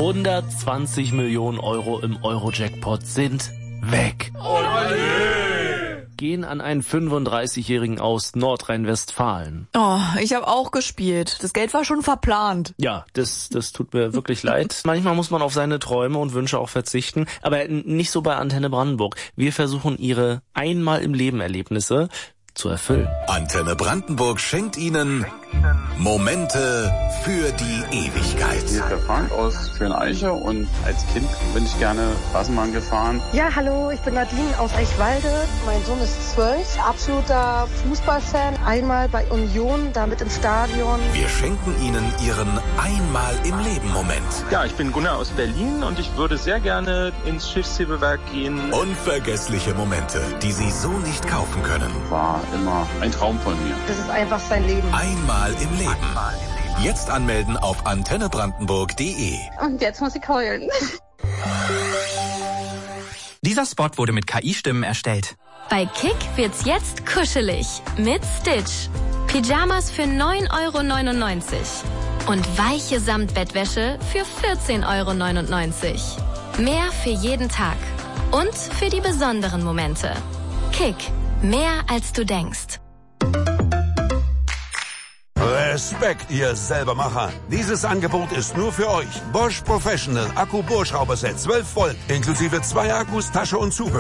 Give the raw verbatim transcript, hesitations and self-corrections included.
hundertzwanzig Millionen Euro im Euro-Jackpot sind weg. Oh je. Gehen an einen fünfunddreißigjährigen aus Nordrhein-Westfalen. Oh, ich habe auch gespielt. Das Geld war schon verplant. Ja, das, das tut mir wirklich leid. Manchmal muss man auf seine Träume und Wünsche auch verzichten, aber nicht so bei Antenne Brandenburg. Wir versuchen, Ihre einmal im Leben Erlebnisse zu erfüllen. Antenne Brandenburg schenkt Ihnen Momente für die Ewigkeit. Hier ist der Frank aus Schöneiche und als Kind bin ich gerne Straßenbahn gefahren. Ja, hallo, ich bin Nadine aus Eichwalde. Mein Sohn ist zwölf, absoluter Fußballfan. Einmal bei Union, damit im Stadion. Wir schenken Ihnen Ihren einmal im Leben Moment. Ja, ich bin Gunnar aus Berlin und ich würde sehr gerne ins Schiffshebewerk gehen. Unvergessliche Momente, die Sie so nicht kaufen können. War immer ein Traum von mir. Das ist einfach sein Leben. Einmal im Leben. Jetzt anmelden auf antenne brandenburg punkt de. Und jetzt muss ich heulen. Dieser Spot wurde mit K I-Stimmen erstellt. Bei Kick wird's jetzt kuschelig mit Stitch. Pyjamas für neun Euro neunundneunzig und weiche Samtbettwäsche für vierzehn Euro neunundneunzig. Mehr für jeden Tag und für die besonderen Momente. Kick. Mehr als du denkst. Respekt, ihr Selbermacher. Dieses Angebot ist nur für euch. Bosch Professional Akku-Bohrschrauberset zwölf Volt, inklusive zwei Akkus, Tasche und Zubehör.